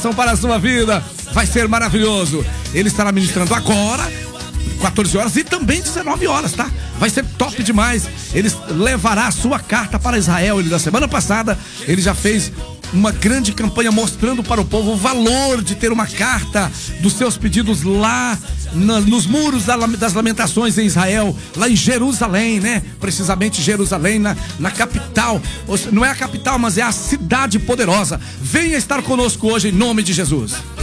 para a sua vida. Vai ser maravilhoso. Ele estará ministrando agora, 14 horas e também 19 horas, tá? Vai ser top demais. Ele levará a sua carta para Israel. Ele, da semana passada, ele já fez uma grande campanha mostrando para o povo o valor de ter uma carta dos seus pedidos lá nos muros das lamentações em Israel, lá em Jerusalém, né? Precisamente Jerusalém, na capital. Não é a capital, mas é a cidade poderosa. Venha estar conosco hoje em nome de Jesus.